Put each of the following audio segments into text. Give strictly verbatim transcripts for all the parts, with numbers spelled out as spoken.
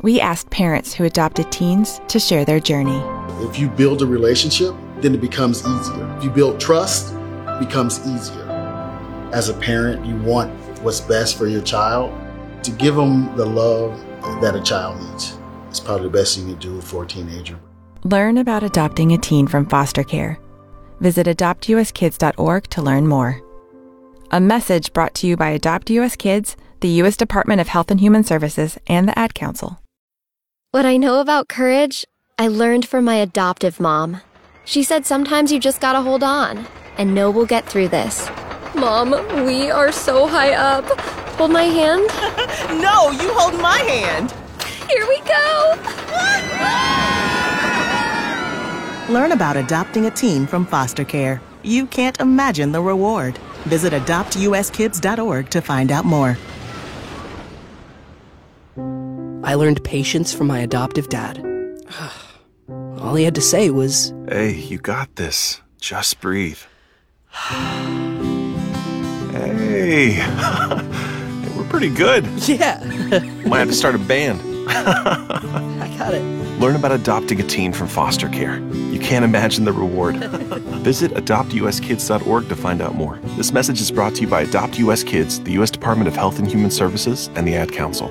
we asked parents who adopted teens to share their journey. If you build a relationship, then it becomes easier. If you build trust, it becomes easier. As a parent, you want what's best for your child. To give them the love that a child needs is probably the best thing you can do for a teenager. Learn about adopting a teen from foster care. Visit adopt u s kids dot org to learn more. A message brought to you by Adopt U S Kids, the U S Department of Health and Human Services, and the Ad Council. What I know about courage, I learned from my adoptive mom. She said sometimes you just gotta hold on and know we'll get through this. Mom, we are so high up. Hold my hand. No, you hold my hand. Here we go. Learn about adopting a teen from foster care. You can't imagine the reward. Visit adopt u s kids dot org to find out more. I learned patience from my adoptive dad. All he had to say was, "Hey, you got this. Just breathe." Hey, we're pretty good. Yeah. Might have to start a band. I got it. Learn about adopting a teen from foster care. You can't imagine the reward. Visit adopt u s kids dot org to find out more. This message is brought to you by Adopt U S Kids, the U S Department of Health and Human Services, and the Ad Council.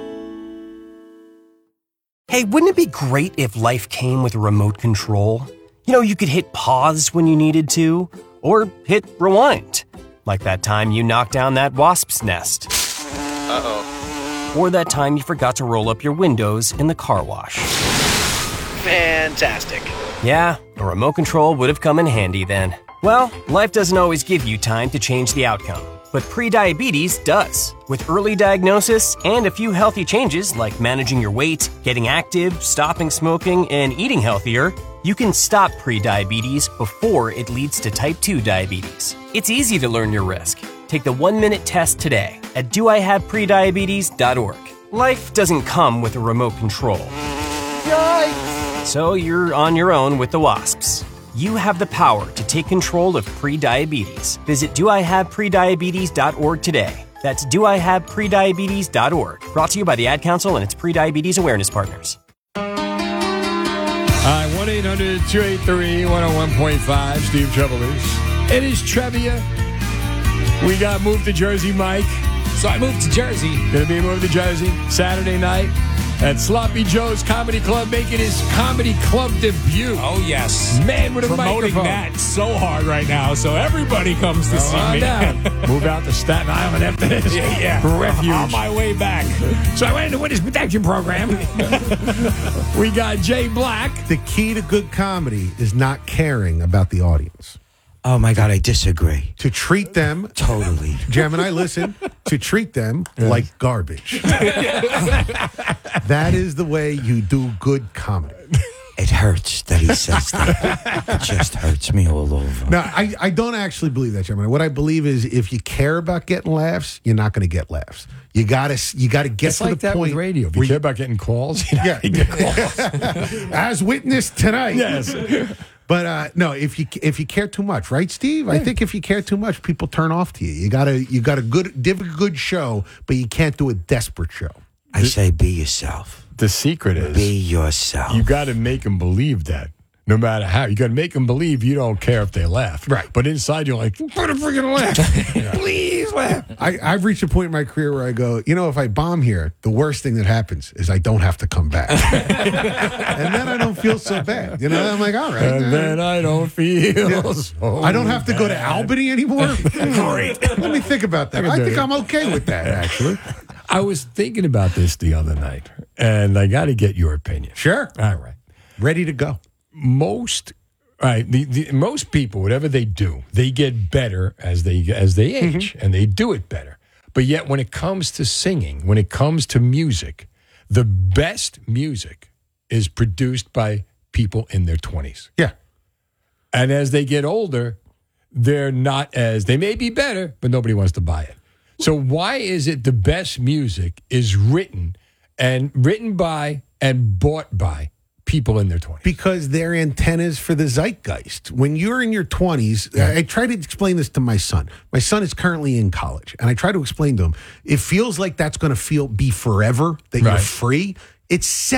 Hey, wouldn't it be great if life came with a remote control? You know, you could hit pause when you needed to, or hit rewind. Like that time you knocked down that wasp's nest. Uh-oh. Or that time you forgot to roll up your windows in the car wash. Fantastic. Yeah, a remote control would have come in handy then. Well, life doesn't always give you time to change the outcome, but prediabetes does. With early diagnosis and a few healthy changes like managing your weight, getting active, stopping smoking, and eating healthier, you can stop prediabetes before it leads to type two diabetes. It's easy to learn your risk. Take the one-minute test today at do I have prediabetes dot org. Life doesn't come with a remote control. Yikes! So you're on your own with the wasps. You have the power to take control of prediabetes. Visit do I have prediabetes dot org today. That's do I have prediabetes dot org. Brought to you by the Ad Council and its prediabetes awareness partners. Hi, one eight hundred two eight three one oh one point five, Steve Trevelise. It is Trevia. We got moved to Jersey, Mike. So I moved to Jersey. Gonna be moved to Jersey Saturday night at Sloppy Joe's Comedy Club, making his comedy club debut. Oh, yes. Man with a Promoting microphone. that so hard right now, so everybody comes to Go see on me. down. Move out to Staten Island after this. Yeah, yeah. Refuge. On my way back. So I went into Witness Protection Program. We got Jay Black. The key to good comedy is not caring about the audience. Oh, my God, I disagree. To treat them... Totally. Gemini, listen. To treat them Yeah. like garbage. That is the way you do good comedy. It hurts that he says that. It just hurts me all over. No, I, I don't actually believe that, Gemini. What I believe is if you care about getting laughs, you're not going to get laughs. You gotta you gotta get It's to like the that point. with radio. If you where care about getting calls, you know, Yeah. you get calls. As witnessed tonight. Yes. But uh, no, if you if you care too much, right, Steve? I think if you care too much, people turn off to you. You gotta you got a good give a good show, but you can't do a desperate show. I say be yourself. The secret is Be yourself. you got to make them believe that. No matter how. You got to make them believe you don't care if they laugh. Right. But inside you're like, put a freaking laugh. Please laugh. I, I've reached a point in my career where I go, you know, if I bomb here, the worst thing that happens is I don't have to come back. And then I don't feel so bad. You know, I'm like, all right. And then I don't feel Yeah. so I don't have to go to bad. Albany anymore. Great. Let me think about that. I can I do think it. I'm okay with that, actually. I was thinking about this the other night, and I got to get your opinion. Sure. All right. Ready to go. Most, all right, the, the, most people, whatever they do, they get better as they as they age, Mm-hmm. and they do it better. But yet, when it comes to singing, when it comes to music, the best music is produced by people in their twenties. Yeah. And as they get older, they're not as, they may be better, but nobody wants to buy it. So why is it the best music is written and written by and bought by people in their twenties? Because they're antennas for the zeitgeist. When you're in your twenties, Yeah. I try to explain this to my son. My son is currently in college, and I try to explain to him, it feels like that's going to feel be forever, that you're Right. free. It's